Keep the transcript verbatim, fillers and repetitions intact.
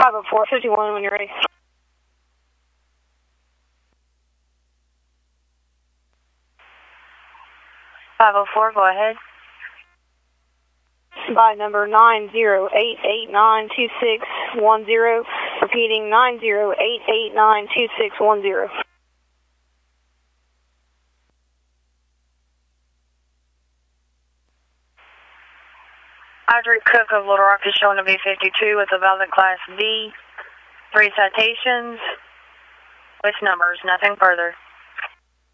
five oh four, fifty-one when you're ready. five oh four, go ahead. By number nine zero eight eight nine two six one zero, repeating nine zero eight eight nine two six one zero. Audrey Cook of Little Rock is showing to be fifty-two with a valid Class B, three citations, with numbers, nothing further.